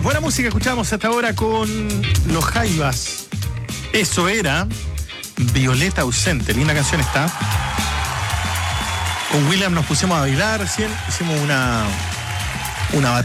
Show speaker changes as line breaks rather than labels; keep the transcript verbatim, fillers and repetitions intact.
Buena música escuchamos hasta ahora con Los Jaivas. Eso era Violeta Ausente. Linda canción está. Con William nos pusimos a bailar recién. Hicimos una, una